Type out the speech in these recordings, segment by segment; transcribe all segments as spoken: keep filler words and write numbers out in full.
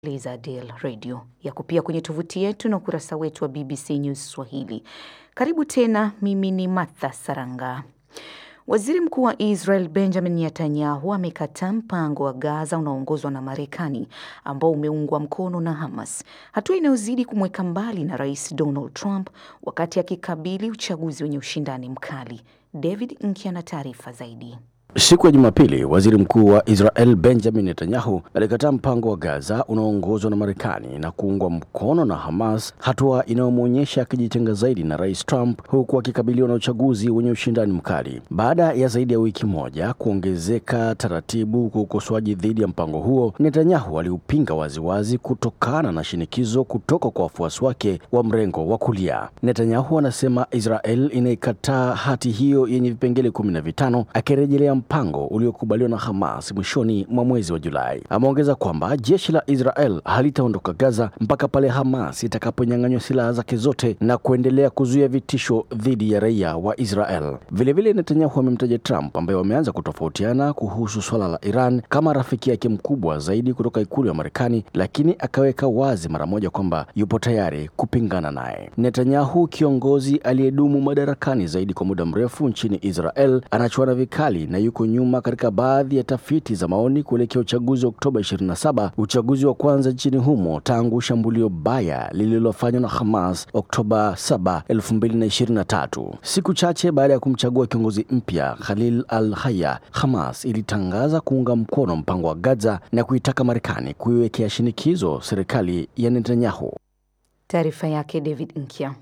Liza Dale Radio yako pia kwenye tovuti yetu na ukurasa wetu wa B B C News Swahili. Karibu tena, mimi ni Martha Saranga. Waziri Mkuu wa Israel Benjamin Netanyahu amekataa mpango wa Gaza unaoongozwa na Marekani ambao umeungwa mkono na Hamas, hatua inayozidi kumweka mbali na Rais Donald Trump wakati akikabili uchaguzi wenye ushindani mkali. David Nkia na taarifa zaidi. Siku ya Jumapili, Waziri Mkuu wa Israel Benjamin Netanyahu alikataa mpango wa Gaza unaoongozwa na Marekani na kuungwa mkono na Hamas, hatua inayomwonyesha akijitenga zaidi na Rais Trump huku akikabiliwa na uchaguzi wenye ushindani mkali. Baada ya zaidi ya wiki moja kuongezeka taratibu kwa ukosoaji dhidi ya mpango huo, Netanyahu aliupinga waziwazi kutokana na shinikizo kutoka kwa wafuasi wake wa mrengo wa kulia. Netanyahu anasema Israel inaikataa hati hiyo yenye vipengele kumi na vitano, akirejelea mpango uliokubaliwa na Hamas mwishoni mwa mwezi wa Julai. Ameongeza kwamba jeshi la Israel halitaondoka Gaza mpaka pale Hamas itakaponyang'anywa silaha zake zote na kuendelea kuzuia vitisho dhidi ya raia wa Israel. Vile vile Netanyahu amemtaja Trump, ambaye wameanza kutofautiana kuhusu swala la Iran, kama rafiki yake mkubwa zaidi kutoka ikulu ya Marekani, lakini akaweka wazi mara moja kwamba yupo tayari kupingana naye. Netanyahu, kiongozi aliyedumu madarakani zaidi kwa muda mrefu nchini Israel, anachuana vikali na yuko nyuma katika baadhi ya tafiti za maoni kuelekea uchaguzi wa Oktoba ishirini na saba, uchaguzi wa kwanza nchini humo tangu shambulio baya lililofanywa na Hamas Oktoba saba, elfu mbili na ishirini na tatu. Siku chache baada ya kumchagua kiongozi mpya Khalil al-Hayya, Hamas ilitangaza kuunga mkono mpango wa Gaza na kuitaka Marekani kuiwekea shinikizo serikali ya Netanyahu. Taarifa yake David Nkia.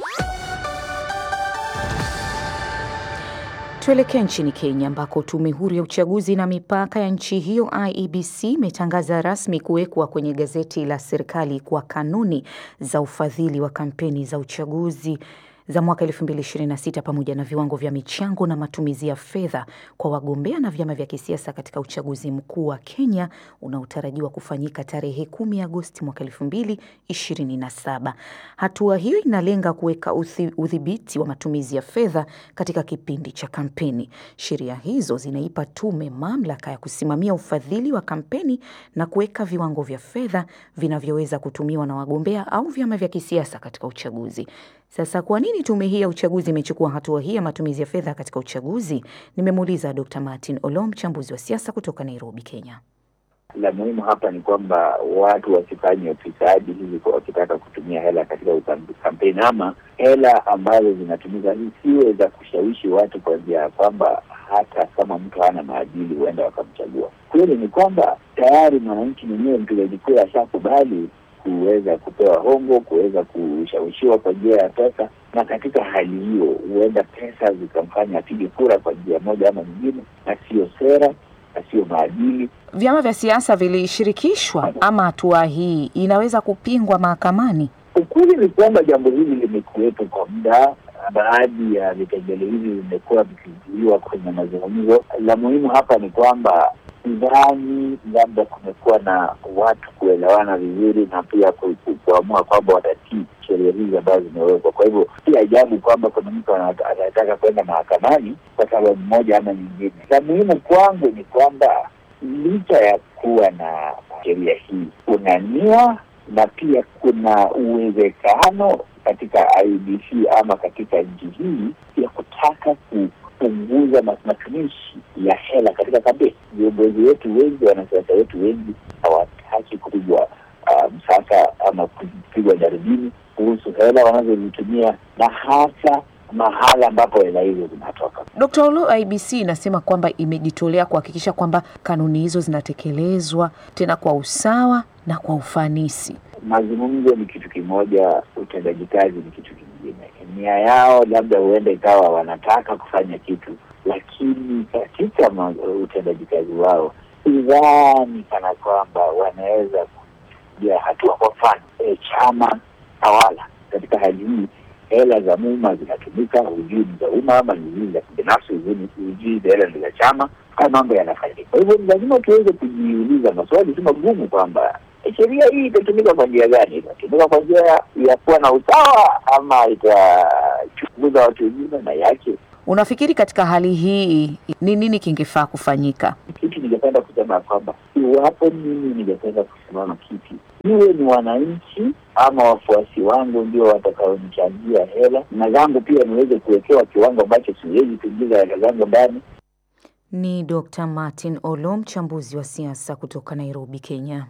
Tuelekea nchini Kenya ambako tume huru ya uchaguzi na mipaka ya nchi hiyo I E B C imetangaza rasmi kuwekwa kwenye gazeti la serikali kwa kanuni za ufadhili wa kampeni za uchaguzi za mwaka elfu mbili ishirini na sita pamoja na viwango vya michango na matumizi ya fedha kwa wagombea na vyama vya kisiasa katika uchaguzi mkuu wa Kenya unaotarajiwa kufanyika tarehe kumi Agosti mwaka elfu mbili ishirini na saba. Hatua hiyo inalenga kuweka udhibiti wa matumizi ya fedha katika kipindi cha kampeni. Sheria hizo zinaipa tume mamlaka ya kusimamia ufadhili wa kampeni na kuweka viwango vya fedha vinavyoweza kutumiwa na wagombea au vyama vya kisiasa katika uchaguzi. Sasa kwa nini tume hii ya uchaguzi imechukua hatua hii ya matumizi ya fedha katika uchaguzi? Nimemuuliza Doctor Martin Olo, mchambuzi wa siasa kutoka Nairobi, Kenya. La muhimu hapa ni kwamba watu wasifanye ufisadi hivi kwa wakitaka kutumia hela katika kampeni, ama hela ambazo zinatumika zisiwe za kushawishi watu kwa njia ya kwamba hata kama mtu hana maadili huenda wakamchagua. Kweli ni kwamba tayari mwananchi mwenyewe mpigaji kura ashakubali kuweza kupewa hongo, kuweza kushawishiwa kwa njia ya pesa, na katika hali hiyo huenda pesa zikamfanya apige kura kwa njia moja ama nyingine, na sio sera, na sio maadili. Vyama vya siasa vilishirikishwa ama hatua hii inaweza kupingwa mahakamani? Ukweli ni kwamba jambo hili limekuwepo kwa muda. Baadhi ya vipengele hivi vimekuwa vikizuiwa kwenye mazungumzo. La muhimu hapa ni kwamba ndani labda kumekuwa na watu kuelewana vizuri na pia kuamua kwamba watatii sheria hizi ambazo zimewekwa. Kwa hivyo si ajabu kwamba kuna mtu anataka kwenda mahakamani kwa sababu moja ama nyingine. La muhimu kwangu ni kwamba licha ya kuwa na sheria hii, kuna nia na pia kuna uwezekano katika I E B C ama katika nchi hii ya kutaka kupunguza matumizi ya hela katika kampeni. Viongozi wetu wengi, wanasiasa wetu wengi hawataki kupigwa uh, msasa ama kupigwa darubini kuhusu hela wanazozitumia na hasa mahala ambapo hela hizo zinatoka. Doctor Olo, I E B C inasema kwamba imejitolea kuhakikisha kwamba kanuni hizo zinatekelezwa tena kwa usawa na kwa ufanisi. Mazungumzo ni kitu kimoja, utendaji kazi ni kitu kingine. Nia yao labda huenda ikawa wanataka kufanya kitu, lakini katika utendaji kazi wao sidhani kana kwamba wanaweza kuja hatua. Kwa mfano e, chama tawala katika hali hii, hela za umma zinatumika, hujui ni za umma ama ni za binafsi, hujui hela ni za chama, kama mambo yanafanyika. Kwa hivyo lazima tuweze kujiuliza maswali magumu kwamba sheria hii itatumika kwa njia gani? Itatumika kwa njia ya kuwa na usawa ama itachunguza watu wengine na yake? Unafikiri katika hali hii ni nini kingefaa kufanyika? Kitu ningependa kusema kwamba iwapo mimi ningependa kusimama kiti iwe ni wananchi ama wafuasi wangu ndio watakaonichangia hela, na zangu pia niweze kuwekewa kiwango ambacho siwezi kuingiza hela zangu ndani. Ni Doctor Martin Olo, mchambuzi wa siasa kutoka Nairobi, Kenya.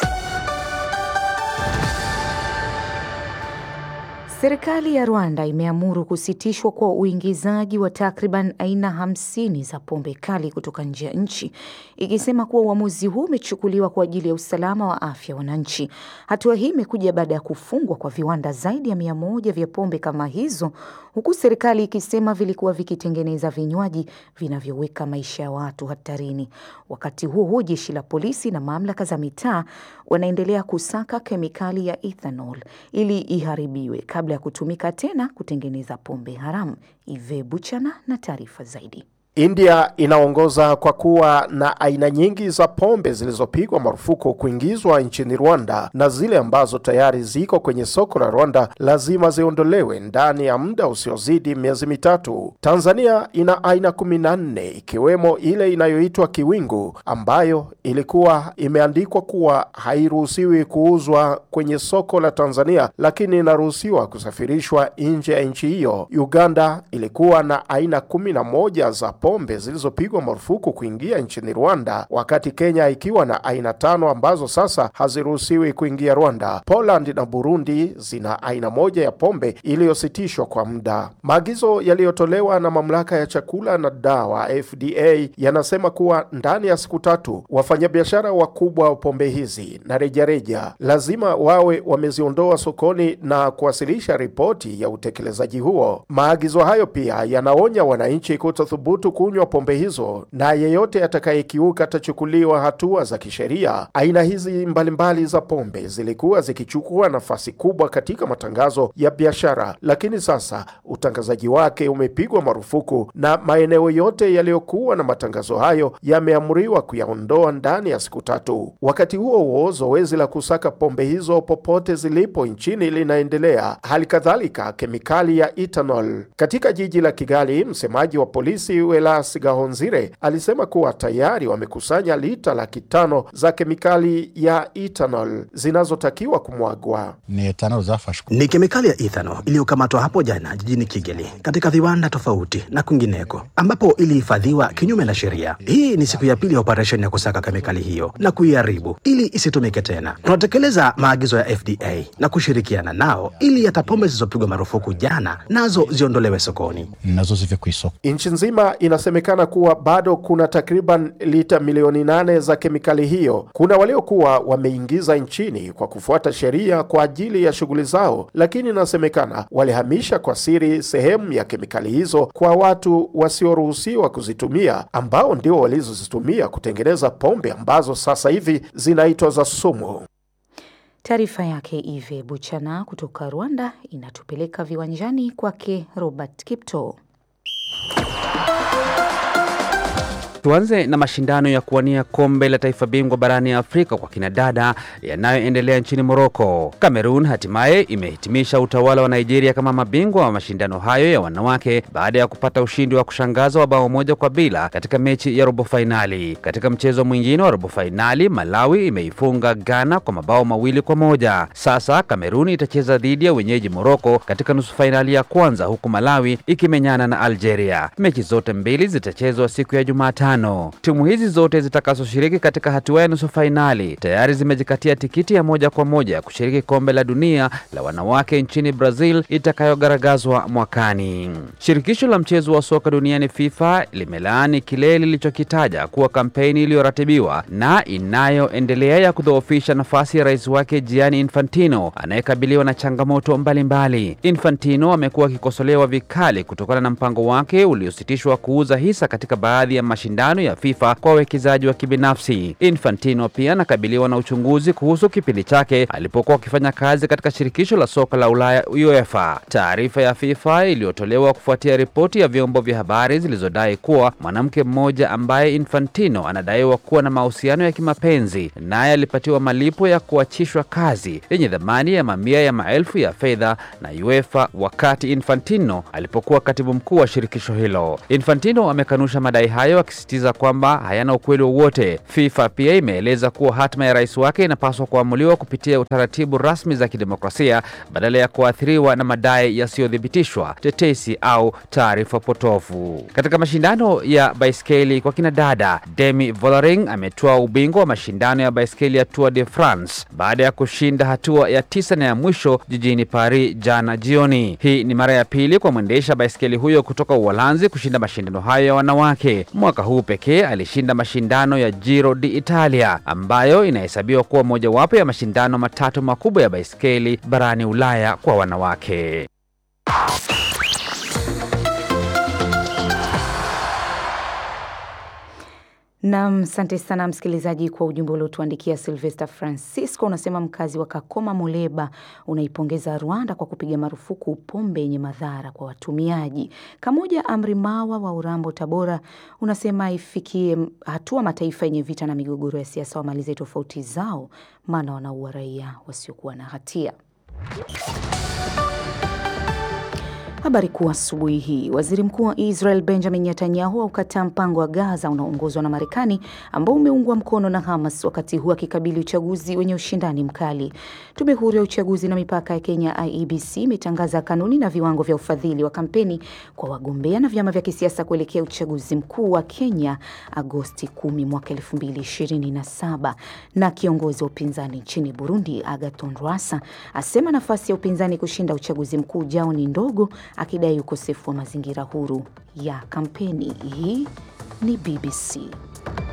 Serikali ya Rwanda imeamuru kusitishwa kwa uingizaji wa takriban aina hamsini za pombe kali kutoka nje ya nchi, ikisema kuwa uamuzi huu umechukuliwa kwa ajili ya usalama wa afya wananchi. Hatua hii imekuja baada ya kufungwa kwa viwanda zaidi ya mia moja vya pombe kama hizo, huku serikali ikisema vilikuwa vikitengeneza vinywaji vinavyoweka maisha ya watu hatarini. Wakati huo huo, jeshi la polisi na mamlaka za mitaa wanaendelea kusaka kemikali ya ethanol ili iharibiwe kabla ya kutumika tena kutengeneza pombe haramu. Ive Buchana na taarifa zaidi. India inaongoza kwa kuwa na aina nyingi za pombe zilizopigwa marufuku kuingizwa nchini Rwanda, na zile ambazo tayari ziko kwenye soko la Rwanda lazima ziondolewe ndani ya muda usiozidi miezi mitatu. Tanzania ina aina kumi na nne ikiwemo ile inayoitwa Kiwingu ambayo ilikuwa imeandikwa kuwa hairuhusiwi kuuzwa kwenye soko la Tanzania, lakini inaruhusiwa kusafirishwa nje ya nchi hiyo. Uganda ilikuwa na aina kumi na moja za pombe pombe zilizopigwa marufuku kuingia nchini Rwanda, wakati Kenya ikiwa na aina tano ambazo sasa haziruhusiwi kuingia Rwanda. Poland na Burundi zina aina moja ya pombe iliyositishwa kwa muda. Maagizo yaliyotolewa na mamlaka ya chakula na dawa F D A yanasema kuwa ndani ya siku tatu wafanyabiashara wakubwa wa pombe hizi na rejareja lazima wawe wameziondoa sokoni na kuwasilisha ripoti ya utekelezaji huo. Maagizo hayo pia yanaonya wananchi kutothubutu kunywa pombe hizo, na yeyote atakayekiuka atachukuliwa hatua za kisheria. Aina hizi mbalimbali mbali za pombe zilikuwa zikichukua nafasi kubwa katika matangazo ya biashara, lakini sasa utangazaji wake umepigwa marufuku na maeneo yote yaliyokuwa na matangazo hayo yameamriwa kuyaondoa ndani ya siku tatu. Wakati huo huo, zoezi la kusaka pombe hizo popote zilipo nchini linaendelea. Hali kadhalika kemikali ya ethanol. Katika jiji la Kigali, msemaji wa polisi Welas Gahonzire alisema kuwa tayari wamekusanya lita laki tano za kemikali ya ethanol zinazotakiwa kumwagwa. Ni ethanol zafashwe. Ni kemikali ya ethanol iliyokamatwa hapo jana jijini Kigali katika viwanda tofauti na kwingineko ambapo ilihifadhiwa kinyume na sheria. Hii ni siku ya pili ya operation ya kusaka kemikali hiyo na kuiharibu ili isitumike tena. Tunatekeleza maagizo ya F D A na kushirikiana nao ili hata pombe zilizopigwa marufuku jana nazo ziondolewe sokoni. Nazo zive kwa soko. Nchi nzima inasemekana kuwa bado kuna takriban lita milioni nane za kemikali hiyo. Kuna waliokuwa wameingiza nchini kwa kufuata sheria kwa ajili ya shughuli zao, lakini inasemekana walihamisha kwa siri sehemu ya kemikali hizo kwa watu wasioruhusiwa kuzitumia, ambao ndio walizozitumia kutengeneza pombe ambazo sasa hivi zinaitwa za sumu. Taarifa yake Ive Buchana kutoka Rwanda inatupeleka viwanjani kwake Robert Kipto. Tuanze na mashindano ya kuwania kombe la taifa bingwa barani Afrika kwa kinadada yanayoendelea nchini Morocco. Cameroon hatimaye imehitimisha utawala wa Nigeria kama mabingwa wa mashindano hayo ya wanawake baada ya kupata ushindi wa kushangaza wa bao moja kwa bila katika mechi ya robo finali. Katika mchezo mwingine wa robo finali, Malawi imeifunga Ghana kwa mabao mawili kwa moja. Sasa Cameroon itacheza dhidi ya wenyeji Morocco katika nusu finali ya kwanza, huku Malawi ikimenyana na Algeria. Mechi zote mbili zitachezwa siku ya Jumatano. Timu hizi zote zitakazoshiriki katika hatua ya nusu finali tayari zimejikatia tikiti ya moja kwa moja kushiriki kombe la dunia la wanawake nchini Brazil itakayogaragazwa mwakani. Shirikisho la mchezo wa soka duniani FIFA limelaani kile lilichokitaja kuwa kampeni iliyoratibiwa na inayoendelea ya kudhoofisha nafasi ya rais wake Gianni Infantino anayekabiliwa na changamoto mbalimbali. Infantino amekuwa akikosolewa vikali kutokana na mpango wake uliositishwa kuuza hisa katika baadhi ya mashindano ya FIFA kwa wawekezaji wa kibinafsi. Infantino pia anakabiliwa na uchunguzi kuhusu kipindi chake alipokuwa akifanya kazi katika shirikisho la soka la Ulaya UEFA. Taarifa ya FIFA iliyotolewa kufuatia ripoti ya vyombo vya habari zilizodai kuwa mwanamke mmoja ambaye Infantino anadaiwa kuwa na mahusiano ya kimapenzi naye alipatiwa malipo ya kuachishwa kazi yenye dhamani ya mamia ya maelfu ya fedha na UEFA wakati Infantino alipokuwa katibu mkuu wa shirikisho hilo. Infantino amekanusha madai hayo akisema akisisitiza kwamba hayana ukweli wowote. FIFA pia imeeleza kuwa hatima ya rais wake inapaswa kuamuliwa kupitia utaratibu rasmi za kidemokrasia badala ya kuathiriwa na madai yasiyothibitishwa, tetesi au taarifa potofu. Katika mashindano ya baiskeli kwa kina dada, Demi Vollering ametoa ubingwa wa mashindano ya baiskeli ya Tour de France baada ya kushinda hatua ya tisa na ya mwisho jijini Paris jana jioni. Hii ni mara ya pili kwa mwendesha baiskeli huyo kutoka Uholanzi kushinda mashindano hayo ya wanawake. Mwaka huu pekee alishinda mashindano ya Giro d'Italia ambayo inahesabiwa kuwa mojawapo ya mashindano matatu makubwa ya baiskeli barani Ulaya kwa wanawake. Naam, asante sana msikilizaji kwa ujumbe uliotuandikia. Sylvester Francisco unasema mkazi wa Kakoma Muleba unaipongeza Rwanda kwa kupiga marufuku pombe yenye madhara kwa watumiaji. Kamoja Amri Mawa wa Urambo Tabora unasema ifikie hatua mataifa yenye vita na migogoro ya siasa wamalize tofauti zao, maana wanaua raia wasiokuwa na hatia. Habari kuu asubuhi hii. Waziri Mkuu wa Israel Benjamin Netanyahu aukataa mpango wa Gaza unaoongozwa na Marekani ambao umeungwa mkono na Hamas, wakati huu akikabili uchaguzi wenye ushindani mkali. Tume huru ya uchaguzi na mipaka ya Kenya I E B C imetangaza kanuni na viwango vya ufadhili wa kampeni kwa wagombea na vyama vya kisiasa kuelekea uchaguzi mkuu wa Kenya Agosti kumi mwaka elfu mbili ishirini na saba. Na kiongozi wa upinzani nchini Burundi Agathon Rwasa asema nafasi ya upinzani kushinda uchaguzi mkuu ujao ni ndogo, akidai ukosefu wa mazingira huru ya kampeni. Hii ni B B C.